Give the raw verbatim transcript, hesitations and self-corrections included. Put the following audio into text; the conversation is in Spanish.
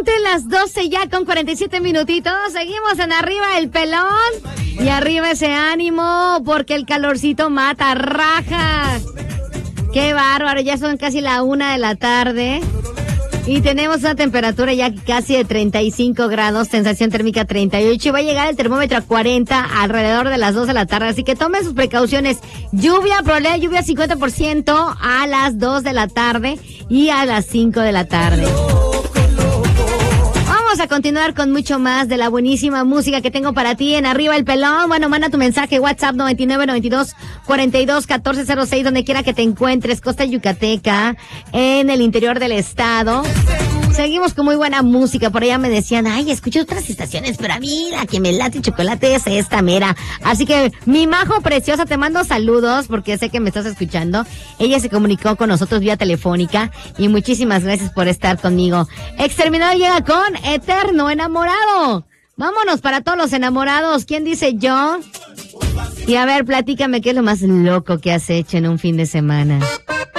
Exactamente las doce ya con cuarenta y siete minutitos. Seguimos en Arriba el Pelón. Y arriba ese ánimo porque el calorcito mata rajas. Qué bárbaro, ya son casi la una de la tarde. Y tenemos una temperatura ya casi de treinta y cinco grados, sensación térmica treinta y ocho. Y va a llegar el termómetro a cuarenta alrededor de las dos de la tarde. Así que tomen sus precauciones. Lluvia, probabilidad de lluvia cincuenta por ciento a las dos de la tarde y a las cinco de la tarde. Vamos a continuar con mucho más de la buenísima música que tengo para ti en Arriba el Pelón. Bueno, manda tu mensaje WhatsApp noventa y nueve, noventa y dos, cuarenta y dos, catorce cero seis, donde quiera que te encuentres, costa yucateca, en el interior del estado. Seguimos con muy buena música. Por allá me decían, ay, escucho otras estaciones, pero mira, que me late chocolate es esta mera. Así que, mi Majo preciosa, te mando saludos porque sé que me estás escuchando. Ella se comunicó con nosotros vía telefónica y muchísimas gracias por estar conmigo. Exterminado llega con Eterno Enamorado. Vámonos para todos los enamorados. ¿Quién dice yo? Y a ver, platícame qué es lo más loco que has hecho en un fin de semana.